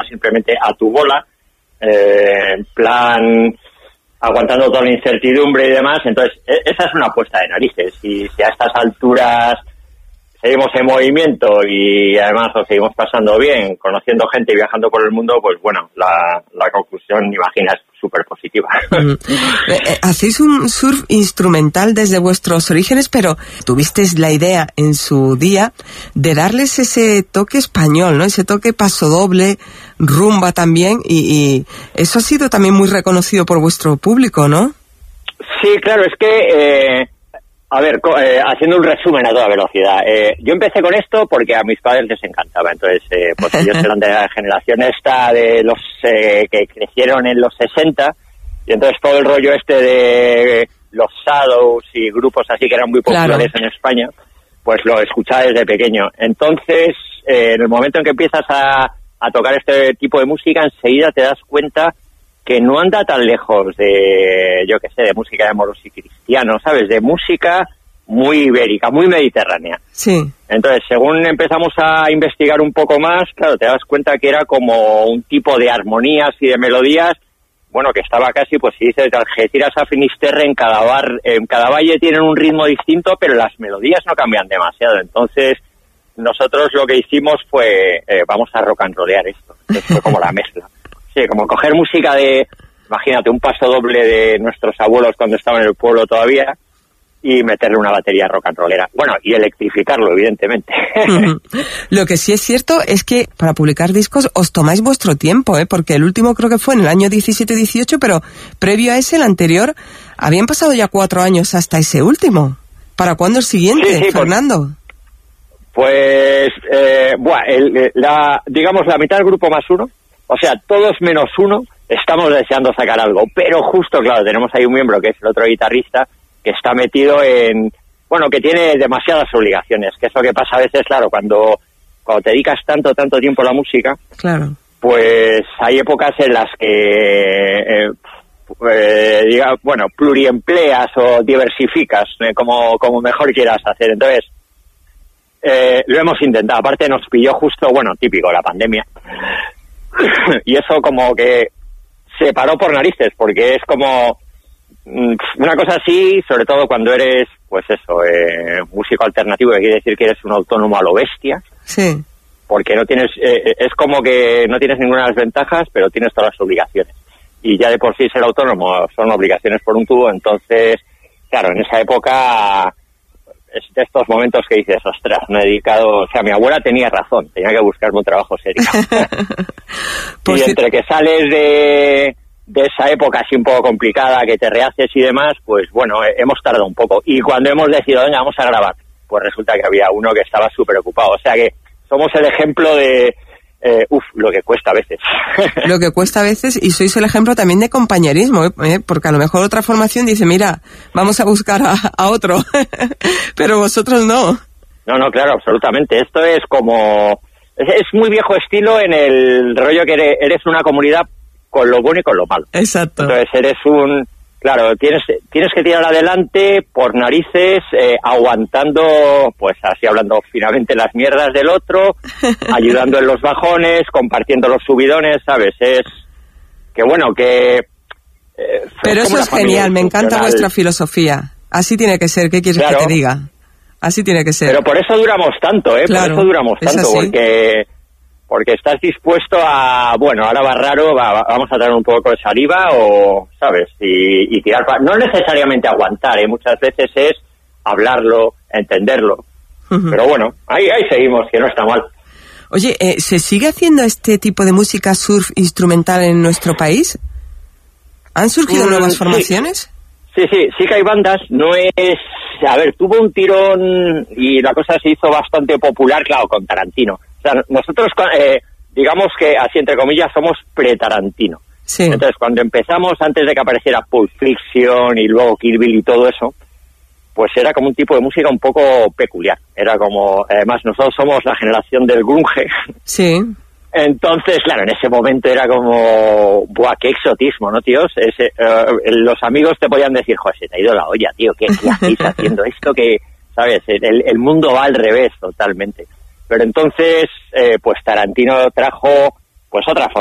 simplemente a tu bola, en plan aguantando toda la incertidumbre y demás. Entonces esa es una apuesta de narices, y si a estas alturas seguimos en movimiento y además nos seguimos pasando bien, conociendo gente y viajando por el mundo, pues bueno, la conclusión, imagina, es súper positiva. Hacéis un surf instrumental desde vuestros orígenes, pero tuvisteis la idea en su día de darles ese toque español, ¿no? Ese toque pasodoble, rumba también, y eso ha sido también muy reconocido por vuestro público, ¿no? Sí, claro, es que... haciendo un resumen a toda velocidad. Yo empecé con esto porque a mis padres les encantaba. Entonces, pues ellos eran de la generación esta de los que crecieron en los 60, y entonces todo el rollo este de los Shadows y grupos así que eran muy populares en España, pues lo escuchaba desde pequeño. Entonces, en el momento en que empiezas a tocar este tipo de música, enseguida te das cuenta que no anda tan lejos de, yo qué sé, de música de moros y cristianos, ¿sabes? De música muy ibérica, muy mediterránea. Sí. Entonces, según empezamos a investigar un poco más, claro, te das cuenta que era como un tipo de armonías y de melodías, bueno, que estaba casi, pues si dices, de Algeciras a Finisterre, en cada valle tienen un ritmo distinto, pero las melodías no cambian demasiado. Entonces, nosotros lo que hicimos fue, vamos a rock and rollear esto. Entonces fue como la mezcla. Sí, como coger música de, imagínate, un paso doble de nuestros abuelos cuando estaban en el pueblo todavía, y meterle una batería rock and rollera. Bueno, y electrificarlo, evidentemente. Lo que sí es cierto es que para publicar discos os tomáis vuestro tiempo, porque el último creo que fue en el año 17-18, pero previo a ese, el anterior, habían pasado ya 4 años hasta ese último. ¿Para cuándo el siguiente, sí, Fernando? Pues, digamos, la mitad del grupo más uno, o sea, todos menos uno, estamos deseando sacar algo, pero justo, claro, tenemos ahí un miembro que es el otro guitarrista, que está metido en, bueno, que tiene demasiadas obligaciones, que es lo que pasa a veces, claro, cuando te dedicas tanto tiempo a la música, claro, pues hay épocas en las que, pluriempleas o diversificas, como mejor quieras hacer. Entonces, lo hemos intentado, aparte nos pilló justo, bueno, típico, la pandemia, y eso como que se paró por narices, porque es como una cosa así, sobre todo cuando eres, pues eso, músico alternativo, que quiere decir que eres un autónomo a lo bestia. Sí. Porque no tienes, es como que no tienes ninguna de las ventajas, pero tienes todas las obligaciones. Y ya de por sí ser autónomo son obligaciones por un tubo, entonces, claro, en esa época es de estos momentos que dices, ostras, me he dedicado, o sea, mi abuela tenía razón, tenía que buscarme un trabajo serio. Y entre que sales de esa época así un poco complicada, que te rehaces y demás, pues bueno, hemos tardado un poco. Y cuando hemos decidido, venga, vamos a grabar, pues resulta que había uno que estaba súper ocupado. O sea que somos el ejemplo de, lo que cuesta a veces. Lo que cuesta a veces, y sois el ejemplo también de compañerismo, porque a lo mejor otra formación dice, mira, vamos a buscar a otro, pero vosotros no. No, claro, absolutamente. Esto es como, es muy viejo estilo en el rollo que eres una comunidad con lo bueno y con lo malo. Exacto. Entonces claro, tienes que tirar adelante por narices, aguantando, pues así hablando finamente, las mierdas del otro, ayudando en los bajones, compartiendo los subidones, ¿sabes? Es que bueno, que... pero eso es genial, me encanta vuestra filosofía. Así tiene que ser, ¿qué quieres que te diga? Así tiene que ser. Pero por eso duramos tanto, Claro, por eso duramos tanto, porque estás dispuesto a, bueno, ahora va raro, vamos a traer un poco de saliva o, ¿sabes? Y tirar, no necesariamente aguantar, muchas veces es hablarlo, entenderlo. Uh-huh. Pero bueno, ahí seguimos, que no está mal. Oye, ¿se sigue haciendo este tipo de música surf instrumental en nuestro país? ¿Han surgido nuevas formaciones? Sí que hay bandas, no es... A ver, tuvo un tirón y la cosa se hizo bastante popular, claro, con Tarantino. O sea, nosotros, digamos que, así entre comillas, somos pre-Tarantino. Sí. Entonces, cuando empezamos, antes de que apareciera Pulp Fiction y luego Kill Bill y todo eso, pues era como un tipo de música un poco peculiar. Era como, además, nosotros somos la generación del grunge. Sí. Entonces, claro, en ese momento era como, ¡buah, qué exotismo!, ¿no, tíos? Los amigos te podían decir, joder, se te ha ido la olla, tío, ¿qué hacéis haciendo esto? Que, ¿sabes? El mundo va al revés totalmente. Pero entonces, pues Tarantino trajo, pues otra forma